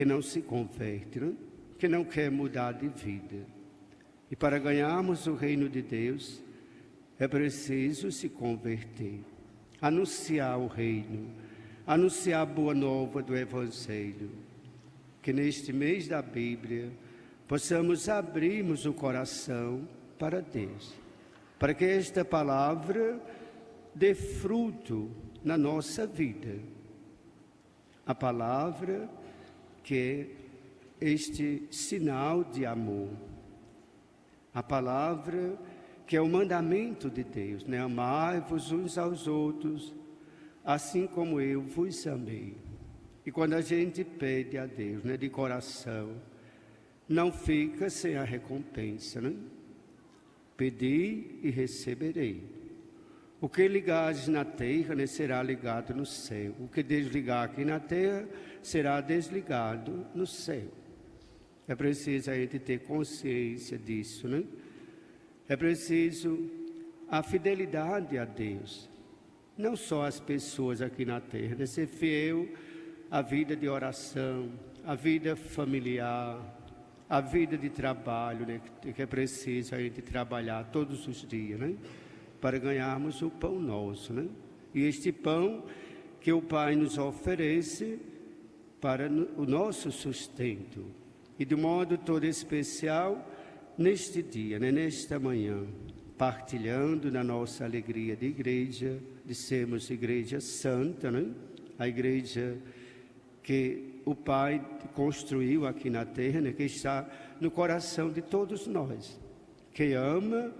que não se converte, né? Que não quer mudar de vida. E para ganharmos o reino de Deus, é preciso se converter, anunciar o reino, anunciar a boa nova do Evangelho. Que neste mês da Bíblia possamos abrirmos o coração para Deus, para que esta palavra dê fruto na nossa vida. A palavra que é este sinal de amor. A palavra que é o mandamento de Deus, né? Amai-vos uns aos outros, assim como eu vos amei. E quando a gente pede a Deus, né, de coração, não fica sem a recompensa, né? Pedi e receberei. O que ligares na terra, né, será ligado no céu. O que desligar aqui na terra será desligado no céu. É preciso a gente ter consciência disso, né? É preciso a fidelidade a Deus. Não só as pessoas aqui na terra, né? Ser fiel à vida de oração, à vida familiar, à vida de trabalho, né? Que é preciso a gente trabalhar todos os dias, né? Para ganharmos o pão nosso, né? E este pão que o Pai nos oferece para o nosso sustento. E de modo todo especial, neste dia, né? Nesta manhã, partilhando na nossa alegria de igreja, de sermos igreja santa, né? A igreja que o Pai construiu aqui na terra, né? Que está no coração de todos nós. Quem ama,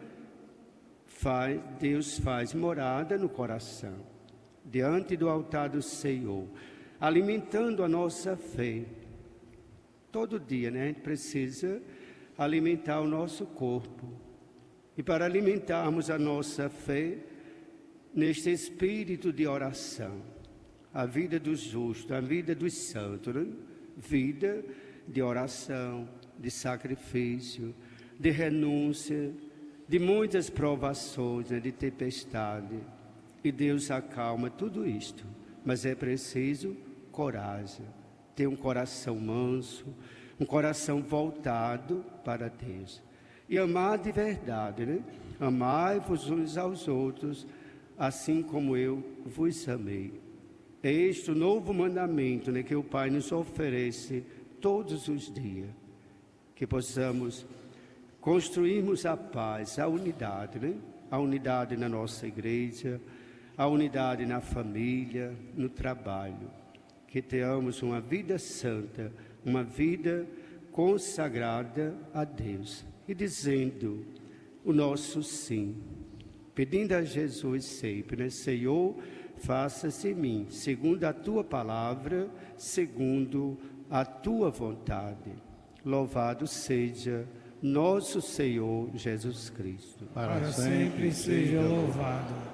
Deus faz morada no coração, diante do altar do Senhor, alimentando a nossa fé. Todo dia, né, a gente precisa alimentar o nosso corpo. E para alimentarmos a nossa fé, neste espírito de oração, a vida dos justos, a vida dos santos, né? Vida de oração, de sacrifício, de renúncia, de muitas provações, né, de tempestade. E Deus acalma tudo isto. Mas é preciso coragem, ter um coração manso, um coração voltado para Deus. E amar de verdade, né? Amai-vos uns aos outros, assim como eu vos amei. É este o novo mandamento, né, que o Pai nos oferece todos os dias. Que possamos construirmos a paz, a unidade, né? A unidade na nossa igreja, a unidade na família, no trabalho. Que tenhamos uma vida santa, uma vida consagrada a Deus. E dizendo o nosso sim, pedindo a Jesus sempre, né? Senhor, faça-se em mim, segundo a Tua palavra, segundo a Tua vontade. Louvado seja nosso Senhor Jesus Cristo. Para sempre seja louvado.